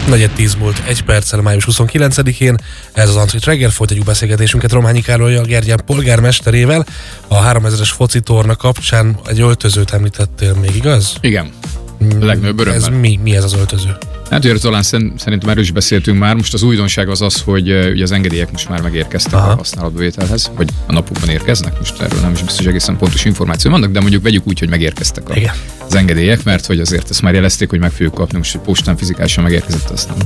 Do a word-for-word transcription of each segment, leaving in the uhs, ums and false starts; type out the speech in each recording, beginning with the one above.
Negyed tíz múlt egy perccel május huszonkilencedikén. Ez az Antrit reggel, folytatjuk beszélgetésünket Rományi Károlyal, Gergyán polgármesterével. A háromezres foci torna kapcsán egy öltözőt említettél még, igaz? Igen. A legnagyobb örömmel. Ez mi, mi ez az öltöző? Hát ugye talán szerintem erről is beszéltünk már. Most az újdonság az az, hogy ugye az engedélyek most már megérkeztek Aha. a használatbevételhez, vagy a napokban érkeznek. Most erről nem is biztos egészen pontos információ vannak, de mondjuk vegyük úgy, hogy megérkeztek a, az engedélyek, mert hogy azért ezt már jelezték, hogy meg fogjuk kapni. Most, hogy postán fizikálisan megérkezett, azt nem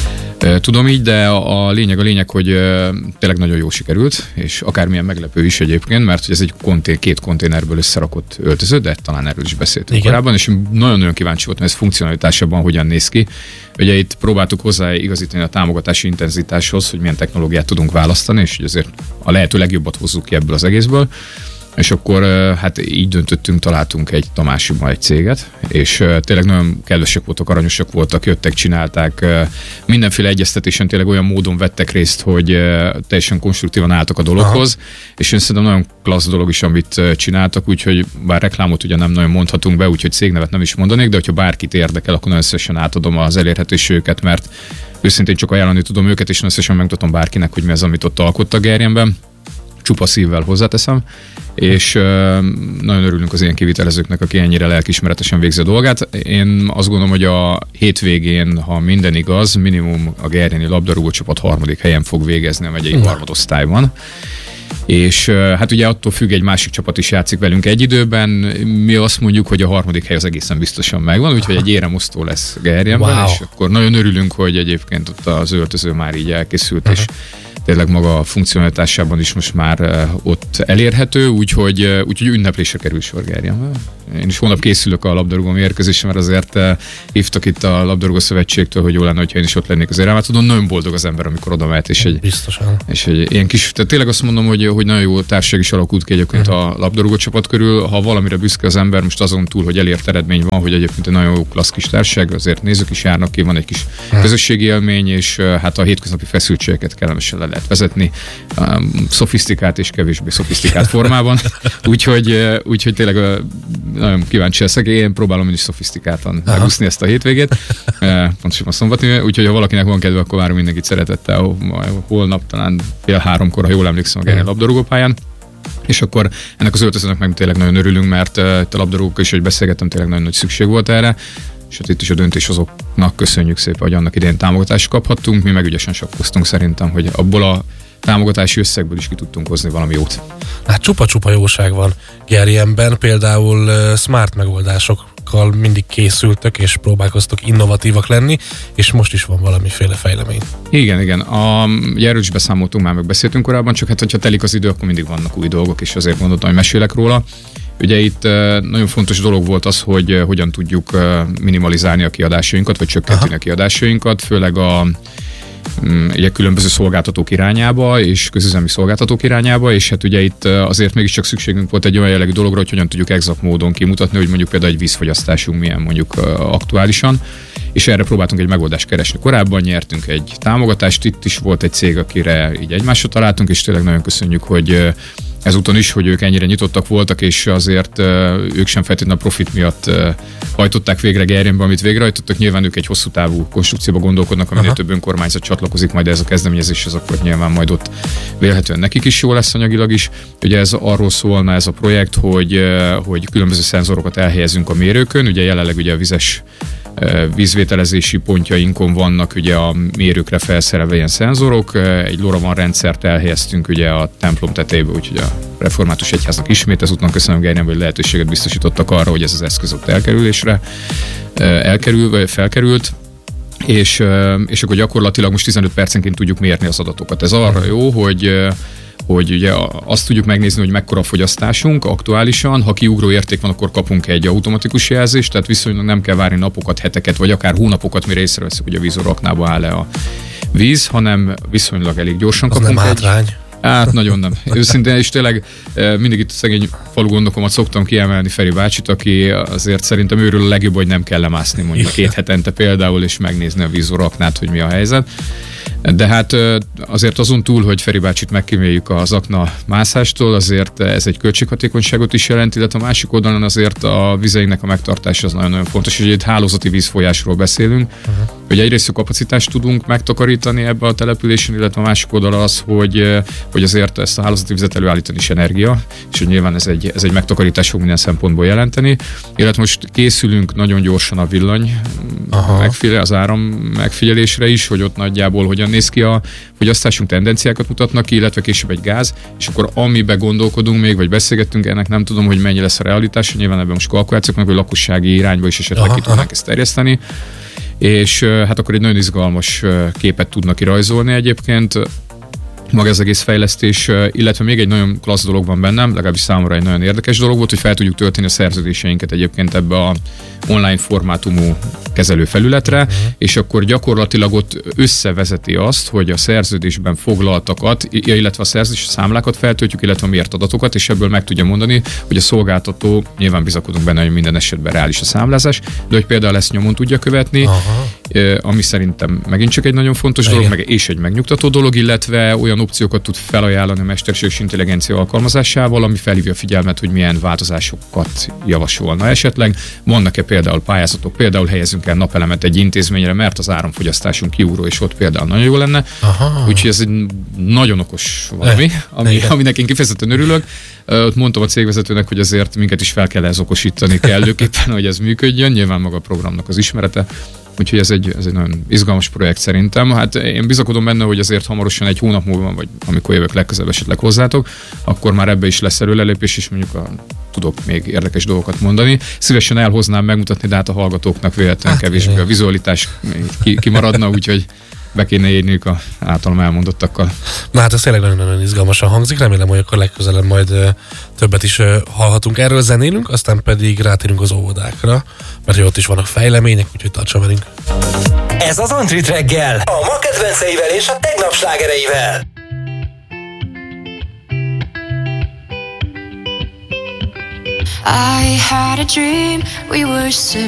tudom így, de a lényeg a lényeg, hogy tényleg nagyon jó sikerült, és akármilyen meglepő is egyébként, mert hogy ez egy konté- két konténerből összerakott öltöző, de talán erről is beszéltünk Igen. korábban, és nagyon-nagyon kíváncsi voltam, ez funkcionalitásában hogyan néz ki. Ugye itt próbáltuk hozzá igazítani a támogatási intenzitáshoz, hogy milyen technológiát tudunk választani, és hogy azért a lehető legjobbat hozzuk ki ebből az egészből. És akkor hát így döntöttünk, találtunk egy Tamásiban egy céget, és tényleg nagyon kedvesek voltak, aranyosak voltak, jöttek, csinálták, mindenféle egyeztetésen tényleg olyan módon vettek részt, hogy teljesen konstruktívan álltak a dologhoz, Aha. és én szerintem nagyon klassz dolog is, amit csináltak, úgyhogy bár reklámot ugye nem nagyon mondhatunk be, úgyhogy cégnevet nem is mondanék, de hogyha bárkit érdekel, akkor nagyon szívesen átadom az elérhetőségüket, mert őszintén csak ajánlani tudom őket, és nagyon szívesen megmutatom bárkinek, hogy mi az, amit ott alkottak Gerjenben. Csupa szívvel hozzáteszem, és uh, nagyon örülünk az ilyen kivitelezőknek, aki ennyire lelkiismeretesen végzi a dolgát. Én azt gondolom, hogy a hétvégén, ha minden igaz, minimum a gerjeni labdarúgó csapat harmadik helyen fog végezni a megyei harmadosztályban. És uh, hát ugye attól függ, egy másik csapat is játszik velünk egy időben. Mi azt mondjuk, hogy a harmadik hely az egészen biztosan megvan, úgyhogy egy éremosztó lesz Gerjenben, wow. és akkor nagyon örülünk, hogy egyébként ott az öltöző már így elkészült, uh-huh. és tényleg maga a funkcionalitásában is most már uh, ott elérhető, úgyhogy, uh, úgyhogy ünneplésre kerül sor Gerjenben. Én is holnap készülök a labdarúgó mérkőzésre, mert azért uh, hívtak itt a labdarúgó szövetségtől, hogy jó lenne, hogyha én is ott lennék az éremben. Tudom, nagyon boldog az ember, amikor oda mehet, és egy, és egy ilyen kis, tehát tényleg azt mondom, hogy, hogy nagyon jó társaság is alakult ki egyébként uh-huh. a labdarúgó csapat körül. Ha valamire büszke az ember, most azon túl, hogy elért eredmény van, hogy egyébként egy nagyon jó klassz kis társaság, azért nézők is járnak ki, van egy kis uh-huh. közösségi élmény, és uh, hát a hétköznapi feszültségeket kellemesen le lehet vezetni, um, szofisztikált és kevésbé szofisztikált formában. Úgyhogy, úgyhogy tényleg uh, nagyon kíváncsi leszek. Én próbálom is szofisztikáltan megúszni ezt a hétvégét. Pontosan a szombaton. Úgyhogy ha valakinek van kedve, akkor várom mindenkit szeretettel. Holnap talán fél háromkor, ha jól emlékszem, a Gerjén labdarúgópályán. És akkor ennek az öltözőnek meg tényleg nagyon örülünk, mert uh, a labdarúgók is, hogy beszélgettem, tényleg nagyon nagy szükség volt erre. És hát itt is a döntéshozóknak köszönjük szépen, hogy annak idején támogatást kaphattunk. Mi meg ügyesen sakkoztunk szerintem, hogy abból a támogatási összegből is ki tudtunk hozni valami jót. Hát csupa-csupa jóság van Gerjenben, például uh, smart megoldásokkal mindig készültök és próbálkoztok innovatívak lenni, és most is van valamiféle fejlemény. Igen, igen. A, erről is beszámoltunk, már megbeszéltünk korábban, csak hát hogyha telik az idő, akkor mindig vannak új dolgok, és azért gondoltam, hogy mesélek róla. Ugye itt nagyon fontos dolog volt az, hogy hogyan tudjuk minimalizálni a kiadásainkat, vagy csökkenteni a kiadásainkat, főleg a ugye különböző szolgáltatók irányába, és közüzemi szolgáltatók irányába, és hát ugye itt azért mégiscsak szükségünk volt egy olyan jellegű dologra, hogy hogyan tudjuk exakt módon kimutatni, hogy mondjuk például egy vízfogyasztásunk milyen mondjuk aktuálisan, és erre próbáltunk egy megoldást keresni. Korábban nyertünk egy támogatást, itt is volt egy cég, akire így egymásra találtunk, és tényleg nagyon köszönjük, hogy ezúton is, hogy ők ennyire nyitottak voltak, és azért uh, ők sem feltétlenül a profit miatt uh, hajtották végre Gerjenbe, amit végrehajtottak. Nyilván ők egy hosszú távú konstrukcióba gondolkodnak, aminél több önkormányzat csatlakozik majd ez a kezdeményezéshez, akkor nyilván majd ott vélhetően nekik is jó lesz anyagilag is. Ugye ez arról szólna ez a projekt, hogy, uh, hogy különböző szenzorokat elhelyezünk a mérőkön. Ugye jelenleg ugye a vizes vízvételezési pontjainkon vannak ugye a mérőkre felszerelve ilyen szenzorok, egy LoRaWAN rendszert elhelyeztünk ugye a templom tetejébe, úgyhogy a református egyháznak ismét ezúttal köszönöm Gerjenbe, hogy lehetőséget biztosítottak arra, hogy ez az eszköz ott elkerülésre elkerül, vagy felkerült. És, és akkor gyakorlatilag most tizenöt percenként tudjuk mérni az adatokat. Ez arra jó, hogy hogy ugye azt tudjuk megnézni, hogy mekkora a fogyasztásunk aktuálisan, ha kiugró érték van, akkor kapunk egy automatikus jelzést, tehát viszonylag nem kell várni napokat, heteket, vagy akár hónapokat, mire észreveszünk, hogy a vízoraknába áll-e a víz, hanem viszonylag elég gyorsan az kapunk nem egy... hátrány. Hát nagyon nem. Őszintén, és tényleg mindig itt szegény falugondokomat szoktam kiemelni, Feri bácsit, aki azért szerintem őről a legjobb, hogy nem kell lemászni mondjuk két hetente például, és megnézni a vízoraknát, hogy mi a helyzet. De hát azért azon túl, hogy Feri bácsit megkíméljük az akna mászástól, azért ez egy költséghatékonyságot is jelent, illetve a másik oldalon azért a vizeinknek a megtartása az nagyon-nagyon fontos, hogy egy hálózati vízfolyásról beszélünk, uh-huh. hogy egyrészt kapacitást tudunk megtakarítani ebbe a településen, illetve a másik oldal az, hogy, hogy azért ezt a hálózati vizet előállítani is energia, és hogy nyilván ez egy, ez egy megtakarítás fog minden szempontból jelenteni. Illetve most készülünk nagyon gyorsan a villany megfigyel, az áram megfigyelésre is, hogy ott nagyjából hogyan néz ki a fogyasztásunk, tendenciákat mutatnak ki, illetve később egy gáz, és akkor amibe gondolkodunk még, vagy beszélgettünk, ennek nem tudom, hogy mennyi lesz a realitás, nyilván ebben most kalkulációk, meg hogy lakossági irányba is esetleg aha, ki tudnánk aha. ezt terjeszteni. És hát akkor egy nagyon izgalmas képet tudnak kirajzolni egyébként maga ez egész fejlesztés, illetve még egy nagyon klassz dolog van bennem, legalábbis számomra egy nagyon érdekes dolog volt, hogy fel tudjuk tölteni a szerződéseinket egyébként ebbe a online formátumú kezelőfelületre, uh-huh. és akkor gyakorlatilag ott összevezeti azt, hogy a szerződésben foglaltakat, illetve a szerződés számlákat feltöltjük, illetve a mért adatokat, és ebből meg tudja mondani, hogy a szolgáltató, nyilván bizakodunk benne, hogy minden esetben reális a számlázás, de hogy például ezt nyomon tudja követni, uh-huh. ami szerintem megint csak egy nagyon fontos Igen. dolog, meg, és egy megnyugtató dolog, illetve olyan opciókat tud felajánlani a mesterséges intelligencia alkalmazásával, ami felhívja a figyelmet, hogy milyen változásokat javasolna esetleg. Vannak-e például pályázatok, például helyezünk el napelemet egy intézményre, mert az áramfogyasztásunk kiugró, és ott például nagyon jó lenne. Aha. Úgyhogy ez egy nagyon okos valami, ami, aminek én kifejezetten örülök. Ott mondtam a cégvezetőnek, hogy azért minket is fel kell ez okosítani kellőképpen, hogy ez működjön. Nyilván maga a programnak az ismerete. Úgyhogy ez egy, ez egy nagyon izgalmas projekt szerintem. Hát én bizakodom benne, hogy azért hamarosan egy hónap múlva, vagy amikor jövök legközelebb esetleg hozzátok, akkor már ebbe is lesz előrelépés, és mondjuk a, tudok még érdekes dolgokat mondani. Szívesen elhoznám megmutatni, de hát a hallgatóknak véletlenül hát, kevésbé a vizualitás kimaradna, úgyhogy be kéne érniük a általam elmondottakkal. Na hát ez tényleg nagyon-nagyon izgalmasan hangzik, remélem, hogy akkor legközelebb majd uh, többet is uh, hallhatunk erről, zenélünk, aztán pedig rátérünk az óvodákra, mert ott is vannak fejlemények, úgyhogy tartsa velünk. Ez az Antrit reggel, a ma kedvenceivel és a tegnap slágereivel. I had a dream, we were